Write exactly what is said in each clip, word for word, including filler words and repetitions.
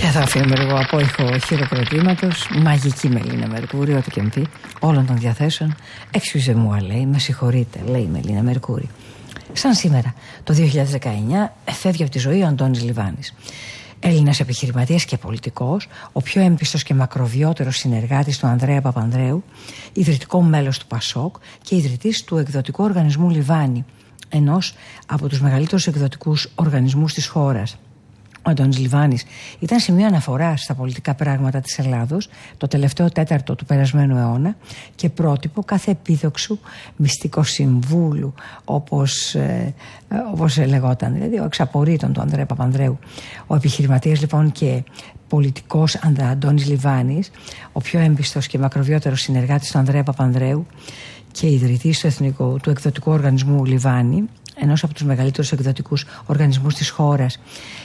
Και θα αφήνουμε λίγο απόϊχο χειροκροτήματος. Μαγική Μελίνα Μερκούρη, ό,τι και μπει, όλων των διαθέσεων. Excuse moi, λέει, με συγχωρείτε, λέει η Μελίνα Μερκούρη. Σαν σήμερα, το δύο χιλιάδες δεκαεννιά, φεύγει από τη ζωή ο Αντώνης Λιβάνης. Έλληνας επιχειρηματίας και πολιτικός, ο πιο έμπιστος και μακροβιότερος συνεργάτης του Ανδρέα Παπανδρέου, ιδρυτικό μέλος του Πασόκ και ιδρυτής του εκδοτικού οργανισμού Λιβάνι, ενός από τους μεγαλύτερους εκδοτικούς οργανισμούς της χώρας. Ο Αντώνης Λιβάνης ήταν σημείο αναφοράς στα πολιτικά πράγματα της Ελλάδος το τελευταίο τέταρτο του περασμένου αιώνα και πρότυπο κάθε επίδοξου μυστικοσυμβούλου, όπως, ε, όπως λεγόταν, δηλαδή ο εξαπορρίτων του Ανδρέα Παπανδρέου. Ο επιχειρηματίας λοιπόν και πολιτικός Αντώνης Λιβάνης, ο πιο έμπιστος και μακροβιότερος συνεργάτης του Ανδρέα Παπανδρέου και ιδρυτής του, εθνικού, του εκδοτικού οργανισμού Λιβάνι, ενός από τους μεγαλύτερους εκδοτικούς οργανισμούς της χώρας.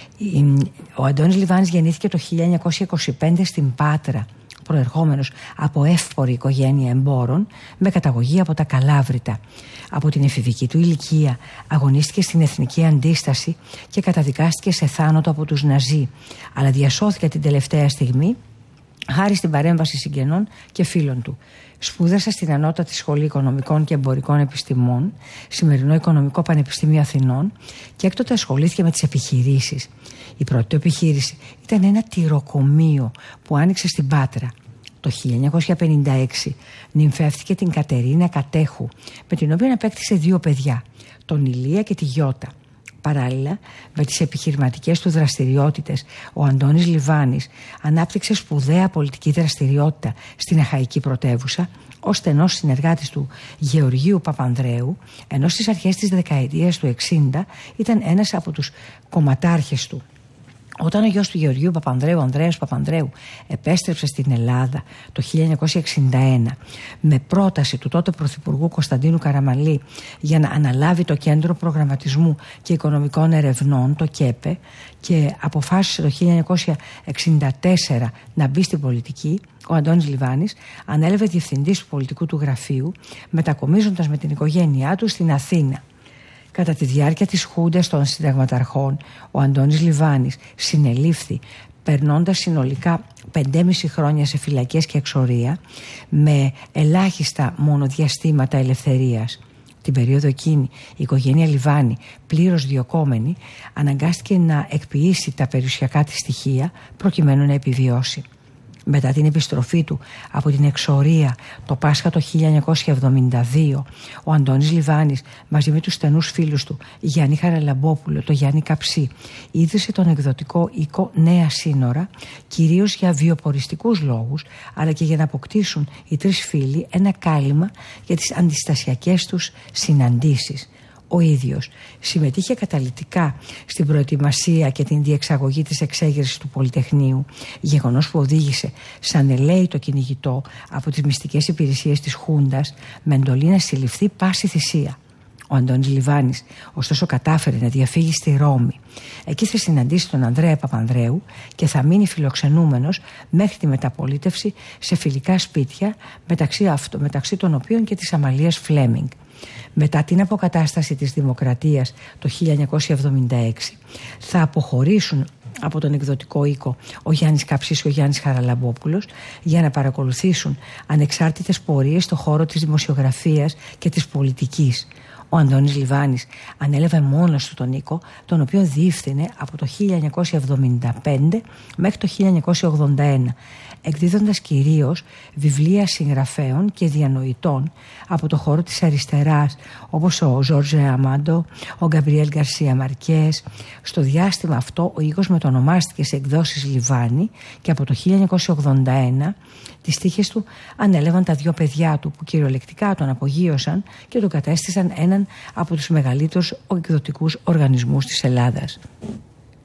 Ο Αντώνης Λιβάνης γεννήθηκε το χίλια εννιακόσια είκοσι πέντε στην Πάτρα, προερχόμενος από εύπορη οικογένεια εμπόρων με καταγωγή από τα Καλάβρητα. Από την εφηβική του ηλικία αγωνίστηκε στην εθνική αντίσταση και καταδικάστηκε σε θάνατο από τους Ναζί, αλλά διασώθηκε την τελευταία στιγμή χάρη στην παρέμβαση συγγενών και φίλων του. Σπούδασε στην Ανώτατη Σχολή Οικονομικών και Εμπορικών Επιστημών, σημερινό Οικονομικό Πανεπιστήμιο Αθηνών, και έκτοτε ασχολήθηκε με τις επιχειρήσεις. Η πρώτη του επιχείρηση ήταν ένα τυροκομείο που άνοιξε στην Πάτρα. Το χίλια εννιακόσια πενήντα έξι νυμφεύτηκε την Κατερίνα Κατέχου, με την οποία απέκτησε δύο παιδιά, τον Ηλία και τη Γιώτα. Παράλληλα με τις επιχειρηματικές του δραστηριότητες, ο Αντώνης Λιβάνης ανάπτυξε σπουδαία πολιτική δραστηριότητα στην Αχαϊκή πρωτεύουσα ως στενός συνεργάτης του Γεωργίου Παπανδρέου, ενώ στις αρχές της δεκαετίας του εξήντα ήταν ένας από τους κομματάρχες του. Όταν ο γιος του Γεωργίου Παπανδρέου, Ανδρέας Παπανδρέου, επέστρεψε στην Ελλάδα το χίλια εννιακόσια εξήντα ένα με πρόταση του τότε Πρωθυπουργού Κωνσταντίνου Καραμανλή για να αναλάβει το Κέντρο Προγραμματισμού και Οικονομικών Ερευνών, το ΚΕΠΕ, και αποφάσισε το χίλια εννιακόσια εξήντα τέσσερα να μπει στην πολιτική, ο Αντώνης Λιβάνης ανέλαβε διευθυντής του πολιτικού του γραφείου, μετακομίζοντας με την οικογένειά του στην Αθήνα. Κατά τη διάρκεια της χούντας των συνταγματαρχών, ο Αντώνης Λιβάνης συνελήφθη, περνώντας συνολικά πεντέμισι χρόνια σε φυλακές και εξορία, με ελάχιστα μόνο διαστήματα ελευθερίας. Την περίοδο εκείνη η οικογένεια Λιβάνη, πλήρως διωκόμενη, αναγκάστηκε να εκποιήσει τα περιουσιακά της στοιχεία προκειμένου να επιβιώσει. Μετά την επιστροφή του από την εξορία το Πάσχα το χίλια εννιακόσια εβδομήντα δύο, ο Αντώνης Λιβάνης μαζί με τους στενούς φίλους του Γιάννη Χαραλαμπόπουλο, το Γιάννη Καψί, ίδρυσε τον εκδοτικό οίκο Νέα Σύνορα, κυρίως για βιοποριστικούς λόγους, αλλά και για να αποκτήσουν οι τρεις φίλοι ένα κάλυμα για τις αντιστασιακές τους συναντήσεις. Ο ίδιος συμμετείχε καταλυτικά στην προετοιμασία και την διεξαγωγή της εξέγερσης του Πολυτεχνείου, γεγονός που οδήγησε σαν ελέητο κυνηγητό από τις μυστικές υπηρεσίες της Χούντας με εντολή να συλληφθεί πάση θυσία. Ο Αντώνης Λιβάνης ωστόσο κατάφερε να διαφύγει στη Ρώμη. Εκεί θα συναντήσει τον Ανδρέα Παπανδρέου και θα μείνει φιλοξενούμενος μέχρι τη μεταπολίτευση σε φιλικά σπίτια, μεταξύ, αυτο, μεταξύ των οποίων και της Αμαλίας Φλέμινγκ. Μετά την αποκατάσταση της Δημοκρατίας το χίλια εννιακόσια εβδομήντα έξι θα αποχωρήσουν από τον εκδοτικό οίκο ο Γιάννης Καψής και ο Γιάννης Χαραλαμπόπουλος για να παρακολουθήσουν ανεξάρτητες πορείες στον χώρο της δημοσιογραφίας και της πολιτικής. Ο Αντώνης Λιβάνης ανέλαβε μόνος του τον οίκο, τον οποίο διεύθυνε από το χίλια εννιακόσια εβδομήντα πέντε μέχρι το χίλια εννιακόσια ογδόντα ένα, εκδίδοντας κυρίως βιβλία συγγραφέων και διανοητών από το χώρο της αριστεράς, όπως ο Ζόρζε Αμάντο, ο Γκαμπριέλ Γκαρσία Μαρκές. Στο διάστημα αυτό ο οίκος μετονομάστηκε σε εκδόσεις Λιβάνι και από το χίλια εννιακόσια ογδόντα ένα τις τύχες του ανέλαβαν τα δυο παιδιά του, που κυριολεκτικά τον απογείωσαν και τον κατέστησαν έναν από τους μεγαλύτερους εκδοτικούς οργανισμούς της Ελλάδας.